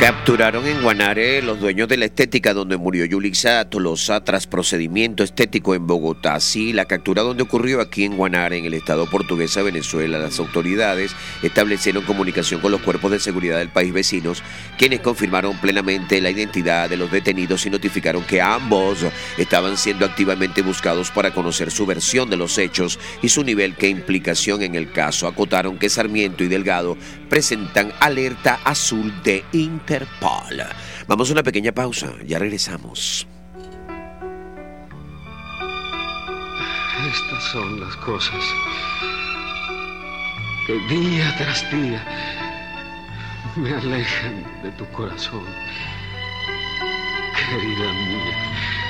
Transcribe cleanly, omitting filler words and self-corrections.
Capturaron en Guanare los dueños de la estética donde murió Yulisa Tolosa tras procedimiento estético en Bogotá. Sí, la captura donde ocurrió aquí en Guanare, en el estado portugués de Venezuela. Las autoridades establecieron comunicación con los cuerpos de seguridad del país vecinos, quienes confirmaron plenamente la identidad de los detenidos y notificaron que ambos estaban siendo activamente buscados para conocer su versión de los hechos y su nivel de implicación en el caso. Acotaron que Sarmiento y Delgado presentan alerta azul de Interpol. Vamos a una pequeña pausa, ya regresamos. Estas son las cosas que día tras día me alejan de tu corazón, querida mía.